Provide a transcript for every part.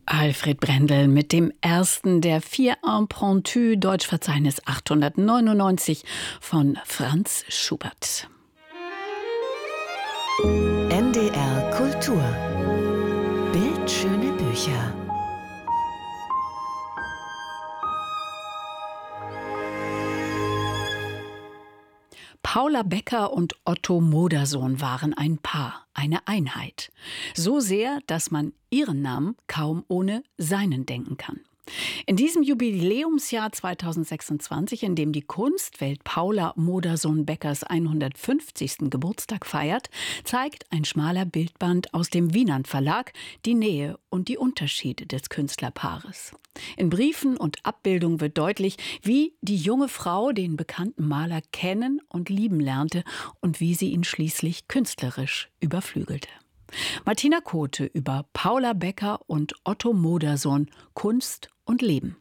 Alfred Brendel mit dem ersten der 4 Impromptus, Deutschverzeichnis 899 von Franz Schubert. NDR Kultur. Bildschöne Bücher. Paula Becker und Otto Modersohn waren ein Paar, eine Einheit. So sehr, dass man ihren Namen kaum ohne seinen denken kann. In diesem Jubiläumsjahr 2026, in dem die Kunstwelt Paula Modersohn-Beckers 150. Geburtstag feiert, zeigt ein schmaler Bildband aus dem Wienand Verlag die Nähe und die Unterschiede des Künstlerpaares. In Briefen und Abbildungen wird deutlich, wie die junge Frau den bekannten Maler kennen und lieben lernte und wie sie ihn schließlich künstlerisch überflügelte. Martina Kote über Paula Becker und Otto Modersohn, Kunst und Leben.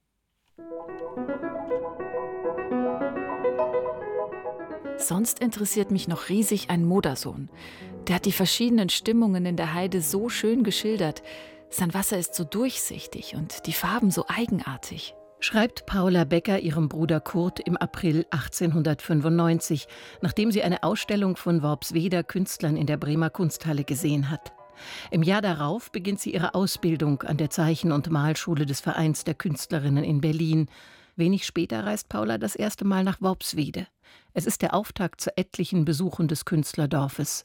Sonst interessiert mich noch riesig ein Modersohn. Der hat die verschiedenen Stimmungen in der Heide so schön geschildert. Sein Wasser ist so durchsichtig und die Farben so eigenartig. Schreibt Paula Becker ihrem Bruder Kurt im April 1895, nachdem sie eine Ausstellung von Worpsweder Künstlern in der Bremer Kunsthalle gesehen hat. Im Jahr darauf beginnt sie ihre Ausbildung an der Zeichen- und Malschule des Vereins der Künstlerinnen in Berlin. Wenig später reist Paula das erste Mal nach Worpswede. Es ist der Auftakt zu etlichen Besuchen des Künstlerdorfes.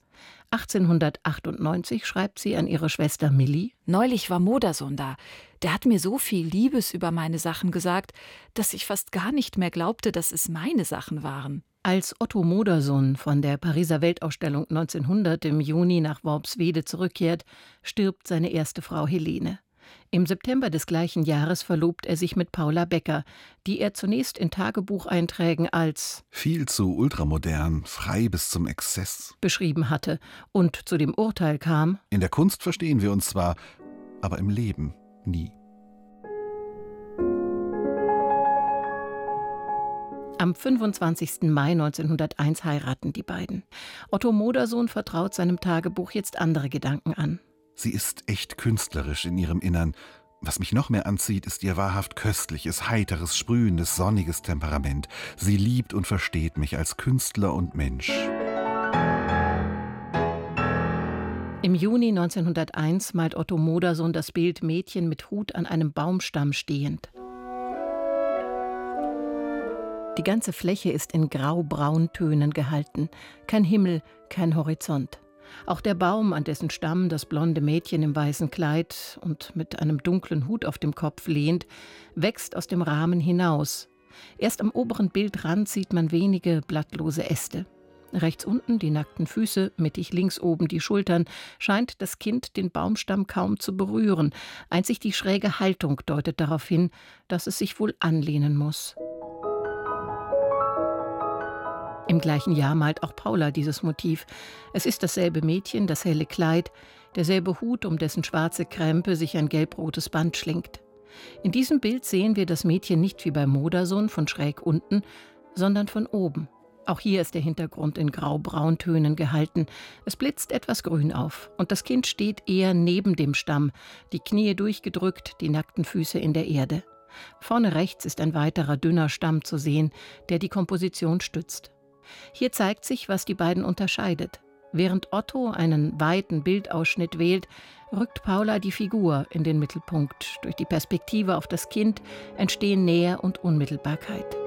1898 schreibt sie an ihre Schwester Milli: Neulich war Modersohn da. Der hat mir so viel Liebes über meine Sachen gesagt, dass ich fast gar nicht mehr glaubte, dass es meine Sachen waren. Als Otto Modersohn von der Pariser Weltausstellung 1900 im Juni nach Worpswede zurückkehrt, stirbt seine erste Frau Helene. Im September des gleichen Jahres verlobt er sich mit Paula Becker, die er zunächst in Tagebucheinträgen als viel zu ultramodern, frei bis zum Exzess beschrieben hatte und zu dem Urteil kam: In der Kunst verstehen wir uns zwar, aber im Leben nie. Am 25. Mai 1901 heiraten die beiden. Otto Modersohn vertraut seinem Tagebuch jetzt andere Gedanken an. Sie ist echt künstlerisch in ihrem Innern. Was mich noch mehr anzieht, ist ihr wahrhaft köstliches, heiteres, sprühendes, sonniges Temperament. Sie liebt und versteht mich als Künstler und Mensch. Im Juni 1901 malt Otto Modersohn das Bild Mädchen mit Hut an einem Baumstamm stehend. Die ganze Fläche ist in grau-braun-Tönen gehalten. Kein Himmel, kein Horizont. Auch der Baum, an dessen Stamm das blonde Mädchen im weißen Kleid und mit einem dunklen Hut auf dem Kopf lehnt, wächst aus dem Rahmen hinaus. Erst am oberen Bildrand sieht man wenige blattlose Äste. Rechts unten die nackten Füße, mittig links oben die Schultern, scheint das Kind den Baumstamm kaum zu berühren. Einzig die schräge Haltung deutet darauf hin, dass es sich wohl anlehnen muss. Im gleichen Jahr malt auch Paula dieses Motiv. Es ist dasselbe Mädchen, das helle Kleid, derselbe Hut, um dessen schwarze Krempe sich ein gelbrotes Band schlingt. In diesem Bild sehen wir das Mädchen nicht wie bei Modersohn von schräg unten, sondern von oben. Auch hier ist der Hintergrund in grau-brauntönen gehalten. Es blitzt etwas grün auf und das Kind steht eher neben dem Stamm, die Knie durchgedrückt, die nackten Füße in der Erde. Vorne rechts ist ein weiterer dünner Stamm zu sehen, der die Komposition stützt. Hier zeigt sich, was die beiden unterscheidet. Während Otto einen weiten Bildausschnitt wählt, rückt Paula die Figur in den Mittelpunkt. Durch die Perspektive auf das Kind entstehen Nähe und Unmittelbarkeit.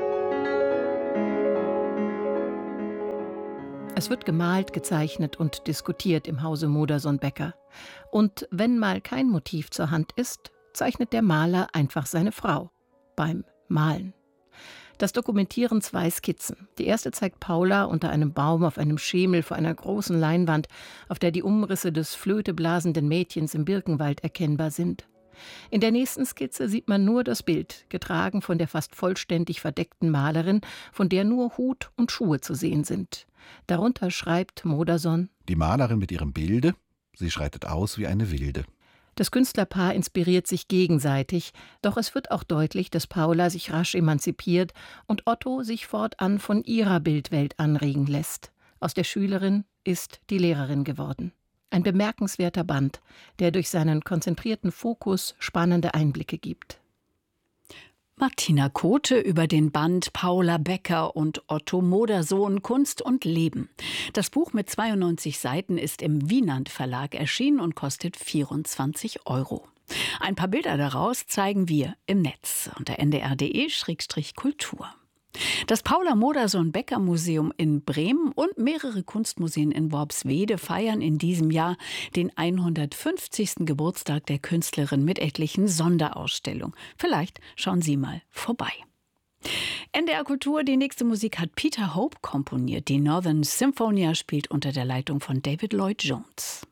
Es wird gemalt, gezeichnet und diskutiert im Hause Modersohn-Becker. Und wenn mal kein Motiv zur Hand ist, zeichnet der Maler einfach seine Frau beim Malen. Das dokumentieren 2 Skizzen. Die erste zeigt Paula unter einem Baum auf einem Schemel vor einer großen Leinwand, auf der die Umrisse des flöteblasenden Mädchens im Birkenwald erkennbar sind. In der nächsten Skizze sieht man nur das Bild, getragen von der fast vollständig verdeckten Malerin, von der nur Hut und Schuhe zu sehen sind. Darunter schreibt Modersohn: Die Malerin mit ihrem Bilde, sie schreitet aus wie eine Wilde. Das Künstlerpaar inspiriert sich gegenseitig, doch es wird auch deutlich, dass Paula sich rasch emanzipiert und Otto sich fortan von ihrer Bildwelt anregen lässt. Aus der Schülerin ist die Lehrerin geworden. Ein bemerkenswerter Band, der durch seinen konzentrierten Fokus spannende Einblicke gibt. Martina Kote über den Band Paula Becker und Otto Modersohn Kunst und Leben. Das Buch mit 92 Seiten ist im Wienand Verlag erschienen und kostet 24 €. Ein paar Bilder daraus zeigen wir im Netz unter ndr.de/kultur. Das Paula-Modersohn-Becker-Museum in Bremen und mehrere Kunstmuseen in Worpswede feiern in diesem Jahr den 150. Geburtstag der Künstlerin mit etlichen Sonderausstellungen. Vielleicht schauen Sie mal vorbei. NDR Kultur, die nächste Musik hat Peter Hope komponiert. Die Northern Symphonia spielt unter der Leitung von David Lloyd Jones.